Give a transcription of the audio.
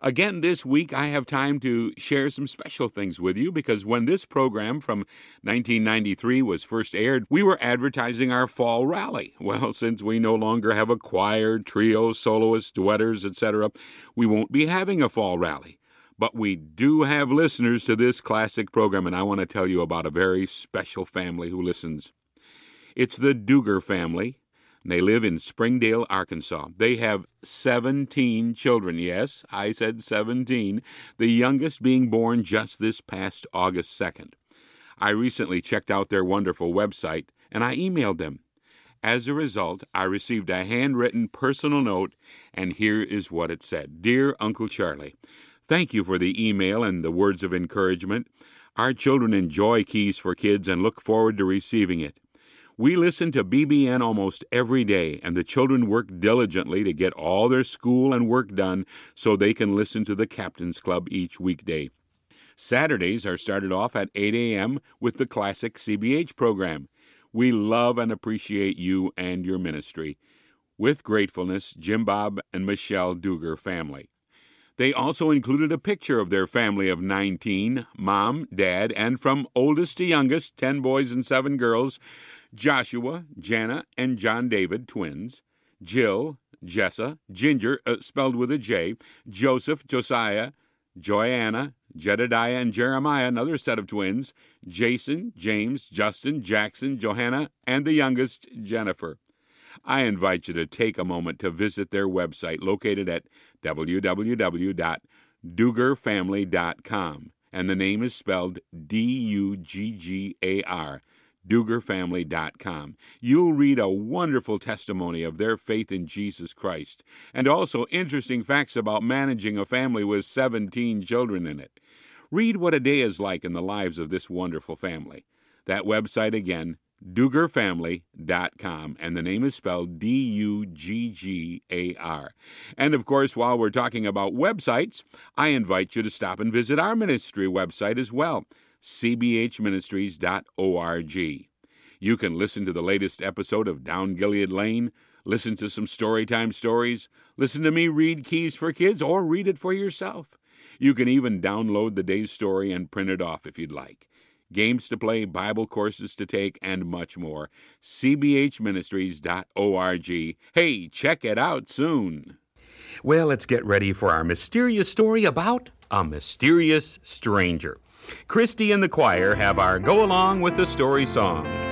Again, this week I have time to share some special things with you because when this program from 1993 was first aired, we were advertising our fall rally. Well, since we no longer have a choir, trio, soloists, duetters, etc., we won't be having a fall rally. But we do have listeners to this classic program, and I want to tell you about a very special family who listens. It's the Duger family. They live in Springdale, Arkansas. They have 17 children. Yes, I said 17, the youngest being born just this past August 2nd. I recently checked out their wonderful website, and I emailed them. As a result, I received a handwritten personal note, and here is what it said. Dear Uncle Charlie, thank you for the email and the words of encouragement. Our children enjoy Keys for Kids and look forward to receiving it. We listen to BBN almost every day, and the children work diligently to get all their school and work done so they can listen to the Captain's Club each weekday. Saturdays are started off at 8 a.m. with the classic CBH program. We love and appreciate you and your ministry. With gratefulness, Jim Bob and Michelle Duger family. They also included a picture of their family of 19, mom, dad, and from oldest to youngest, 10 boys and 7 girls, Joshua, Jana, and John David, twins, Jill, Jessa, Ginger, spelled with a J, Joseph, Josiah, Joanna, Jedediah, and Jeremiah, another set of twins, Jason, James, Justin, Jackson, Johanna, and the youngest, Jennifer. I invite you to take a moment to visit their website located at www.dugerfamily.com, and the name is spelled D-U-G-G-A-R, dugerfamily.com. You'll read a wonderful testimony of their faith in Jesus Christ, and also interesting facts about managing a family with 17 children in it. Read what a day is like in the lives of this wonderful family. That website again, dugerfamily.com, and the name is spelled D-U-G-G-A-R. And of course, while we're talking about websites, I invite you to stop and visit our ministry website as well, cbhministries.org. You can listen to the latest episode of Down Gilead Lane, listen to some Storytime stories, listen to me read Keys for Kids, or read it for yourself. You can even download the day's story and print it off if you'd like. Games to play, Bible courses to take, and much more. cbhministries.org. Hey, check it out soon. Well, let's get ready for our mysterious story about a mysterious stranger. Christy and the choir have our Go Along with the Story song.